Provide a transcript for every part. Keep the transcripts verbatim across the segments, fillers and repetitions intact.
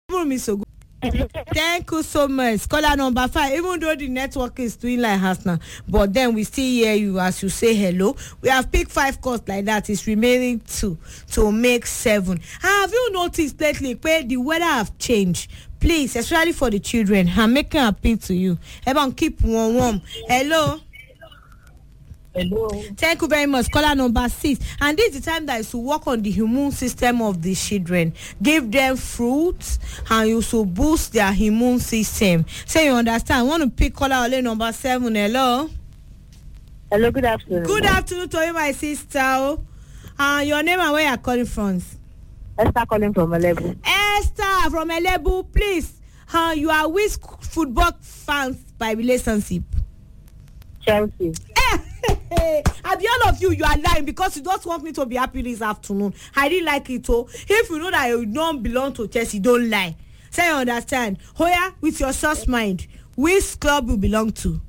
me so good. Thank you so much. Caller number five. Even though the network is doing like us now, but then we still hear you as you say hello. We have picked five calls like that. It's remaining two to make seven. Have you noticed lately where the weather have changed? Please, especially for the children, I'm making a appeal to you. Everyone keep warm, warm. Hello. Hello. Thank you very much. Caller number six. And this is the time that is to work on the immune system of the children. Give them fruits and you should boost their immune system. So you understand. I want to pick caller only number seven. Hello. Hello, good afternoon. Good afternoon to you, my sister. Uh, your name and where you're calling from? Esther calling from Elebu. Esther from Elebu, please. Uh, you are which football fans by relationship? Chelsea. At the end of you, you are lying because you don't want me to be happy this afternoon. I didn't like it. Oh, if you know that you don't belong to Chelsea, don't lie. Say you understand. Hoya, with your soft mind, which club you belong to?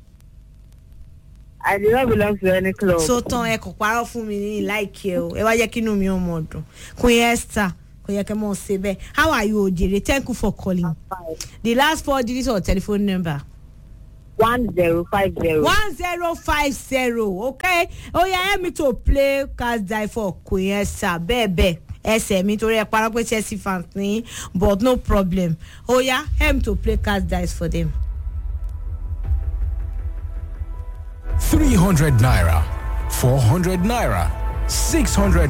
I do not belong to any club. So ton e ko paro fún mi ni like you. E wa je kinu mi o mo dun. Queen Esther, ko ye ke mo se be. How are you, Ojere? Thank you for calling. The last four digits of telephone number. One zero five zero. One zero five zero. Okay. Oh yeah, help me to play cast die for Queen Esther. Bebe. S M nítorí ẹ parọ́ pé Chelsea fans ni, but no problem. Oh yeah, help me to play cast dice for them. three hundred naira, four hundred naira, six hundred.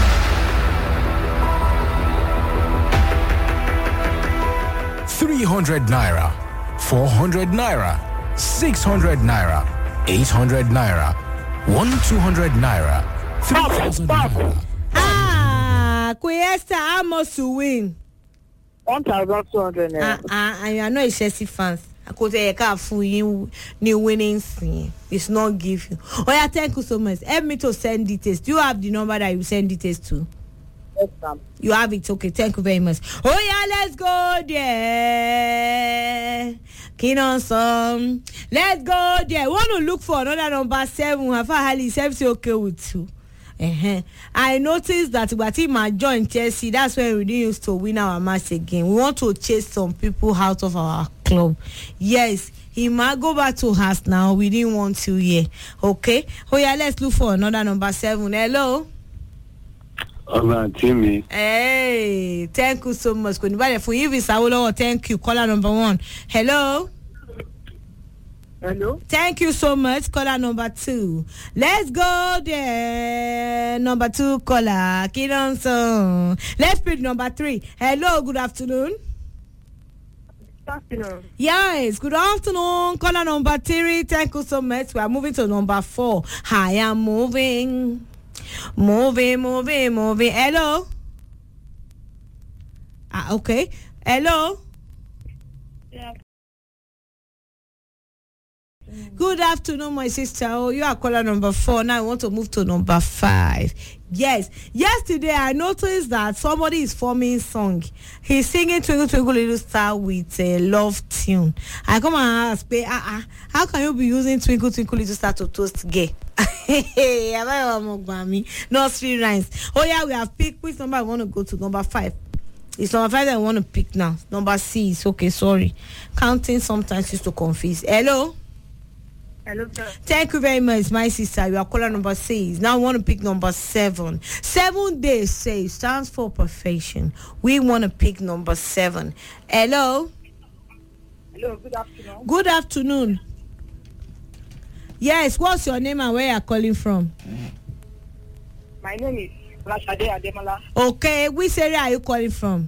three hundred naira, four hundred naira, six hundred naira, eight hundred naira, one two hundred naira, three thousand naira. Ah, Queen Esther, how much to win? One thousand two hundred naira. Ah, ah, and you are not a Chelsea fans. I could say, I can't fool you, new winning scene. It's not give you. Oh, yeah, thank you so much. Help me to send details. Do you have the number that you send details to? Yes, ma'am. You have it. Okay, thank you very much. Oh, yeah, let's go there. King on some. Let's go there. Want to look for another number seven. Have I everything okay with you? Uh-huh. I noticed that Batima joined Chelsea. That's when we didn't used to win our match again. We want to chase some people out of our club. Yes, he might go back to us now. We didn't want to here. Okay. Oh yeah, let's look for another number seven. Hello. Hello, Timmy. Hey, thank you so much. For you, thank you. Caller number one. Hello. Hello. Thank you so much. Caller number two. Let's go there. Number two caller. Kidonson. Let's pick number three. Hello, good afternoon. Good afternoon. Yes, good afternoon. Caller number three. Thank you so much. We are moving to number four. I am moving. Moving, moving, moving. Hello. Ah, okay. Hello. Yeah. Good afternoon, my sister. Oh, you are caller number four. Now I want to move to number five. Yes. Yesterday, I noticed that somebody is forming song. He's singing Twinkle Twinkle Little Star with a love tune. I come and ask, uh, uh, how can you be using Twinkle Twinkle Little Star to toast gay? Nursery rhymes. Oh, yeah, we have picked. Which number I want to go to? Number five. It's number five that I want to pick now. Number six. Okay, sorry. Counting sometimes used to confuse. Hello? Hello, sir. Thank you very much, my sister. You are caller number six. Now I want to pick number seven. Seven days say stands for perfection. We want to pick number seven. Hello. Hello, good afternoon. Good afternoon. Yes, what's your name and where you are calling from? My name is Rashade Ademola. Okay, which area are you calling from?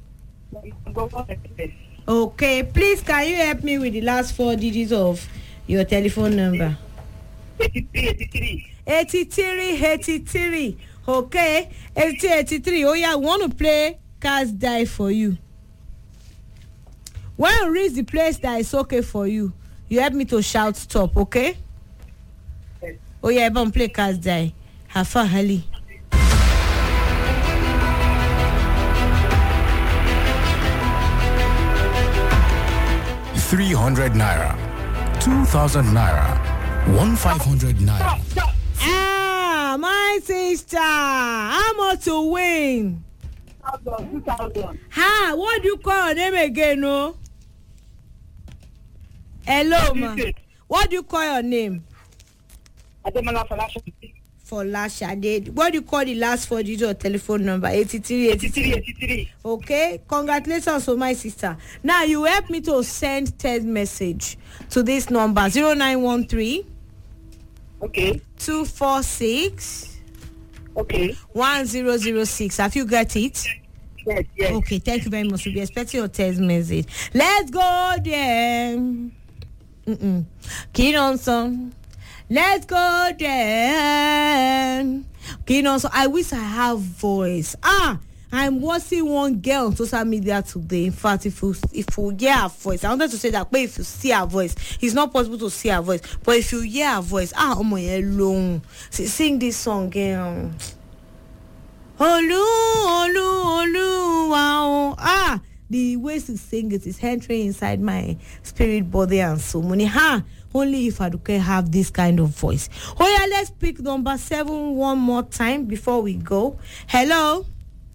Okay, please can you help me with the last four digits of your telephone number? eighty-three eighty-three. eighty-three eighty-three. Okay. eighty eighty-three. Oh yeah, I want to play cast die for you. When you reach the place that is okay for you, you help me to shout stop, okay? Yes. Oh yeah, I'm play cast die. Hafa Hali. three hundred naira, two thousand naira, one five hundred naira. Ah, my sister, how much to win? thousand, two thousand. Ha, what do you call your name again, no? Hello, ma. What do you call your name? Ademola Folashade. Folashade. What do you call the last four digits of telephone number? eighty-three eighty-three, eighty-three. Okay, congratulations to my sister. Now you help me to send text message to this number zero nine one three Okay, two four six okay. one zero zero six. Have you got it? Yes, yes. Okay, thank you very much. We'll be expecting your text message. Let's go there. Mm-mm. Keen on some. Let's go there. Keen on some. I wish I have voice. Ah, I'm watching one girl on social media today. In fact, if you if you hear her voice, I wanted to say that, but if you see her voice, it's not possible to see her voice. But if you hear her voice, ah, oh my alone. Sing this song, girl. Olu, Olu, Olu, wow. Ah, the way to sing it is entering inside my spirit, body, and soul. Money, ha. Only if I can have this kind of voice. Oh yeah, let's pick number seven one more time before we go. Hello.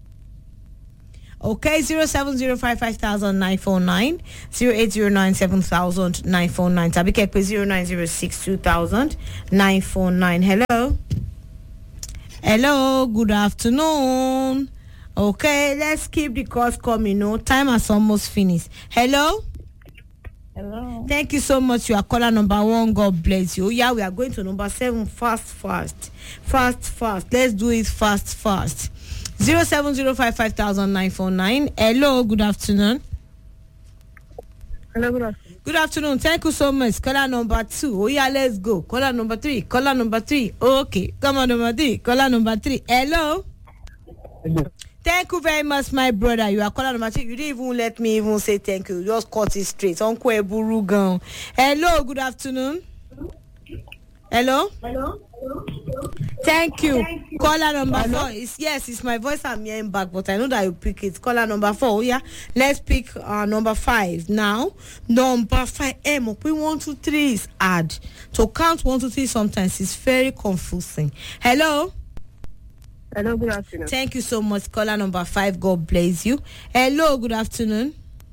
Okay, zero seven zero five five thousand nine four nine zero eight zero nine seven thousand nine four nine. Tabikekpe zero nine zero six two thousand nine four nine. Hello. Hello. Good afternoon. Okay, let's keep the calls coming. No time has almost finished. Hello. Hello. Thank you so much. You are caller number one. God bless you. Yeah, we are going to number seven. Fast, fast, fast, fast. Let's do it fast, fast. Zero seven zero five five thousand nine four nine. Hello. Good afternoon. Hello, good afternoon. Good afternoon. Thank you so much. Caller number two. Oh yeah, let's go. Caller number three. Caller number three. Okay. Come on, number three. Caller number three. Hello. Hello. Thank you very much, my brother. You are caller number three. You didn't even let me even say thank you. You just cut it straight. Uncle Eburugan. Hello. Good afternoon. Hello. Hello. Thank you. Caller number four. Is yes, it's my voice I'm hearing back, but I know that you pick it. Caller number four. Oh, yeah. Let's pick uh, number five now. Number five. M. We one two three is add. To count one two three sometimes is very confusing. Hello. Hello, good afternoon. Thank you so much. Caller number five. God bless you. Hello. Good afternoon.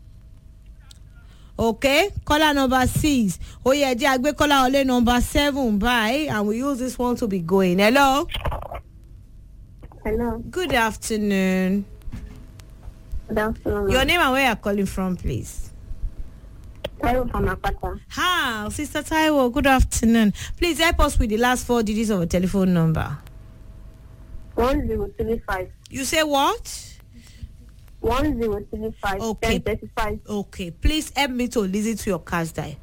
Okay, caller number six. Oh yeah, Jagbe caller only number seven. Bye, and we use this one to be going. Hello. Hello. Good afternoon. Good afternoon. Your name and where you're calling from, please. Taiwo from Apata. Hi, Sister Taiwo. Good afternoon. Please help us with the last four digits of a telephone number. One zero three five. You say what? One zero three five. Okay. Ten thirty five. Okay. Please help me to listen to your cash die.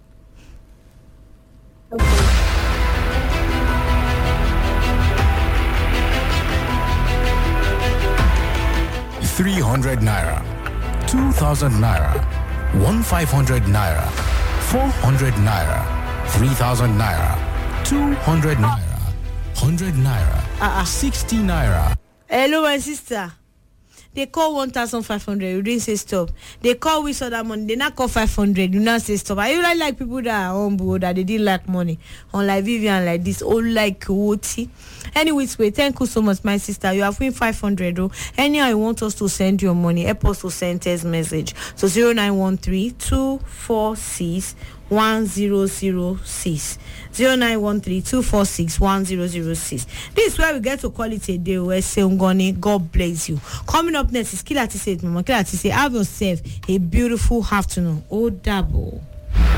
Okay. three hundred naira, two thousand naira, one five hundred naira, four hundred naira, three thousand naira, two hundred naira, one hundred naira, Uh-uh. sixty naira. Hello, my sister. They call one thousand five hundred. You didn't say stop. They call with other money. They not call five hundred. You not say stop. Are you like, like people that are humble, that they didn't like money? Unlike Vivian like this. All like Woti. Anyways, wait. Thank you so much, my sister. You have win five hundred. Oh. Anyhow, you want us to send your money, help us to send text message. So zero nine one three two four six one zero zero six. zero nine one three two four six one zero zero six. This is where we get to call it a day. Where say Ngoni, God bless you. Coming up next is Kila Tise, Mama Kila Tise. Have yourself a beautiful afternoon. Oh, double.